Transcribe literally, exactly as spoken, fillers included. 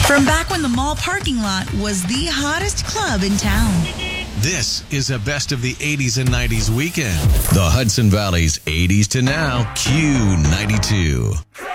From back when the mall parking lot was the hottest club in town. This is a best of the eighties and nineties weekend. The Hudson Valley's eighties to now Q ninety-two.